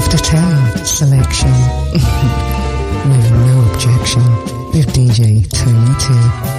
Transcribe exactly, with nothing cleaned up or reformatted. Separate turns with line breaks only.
After ten selection with no objection with D J Tony T.